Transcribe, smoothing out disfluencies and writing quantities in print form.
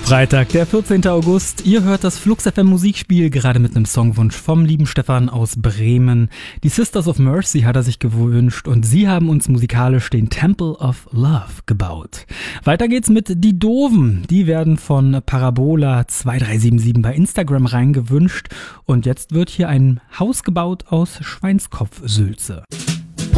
Freitag, der 14. August. Ihr hört das Flux FM Musikspiel gerade mit einem Songwunsch vom lieben Stefan aus Bremen. Die Sisters of Mercy hat er sich gewünscht und sie haben uns musikalisch den Temple of Love gebaut. Weiter geht's mit Die Dooven. Die werden von Parabola2377 bei Instagram reingewünscht und jetzt wird hier ein Haus gebaut aus Schweinskopfsülze.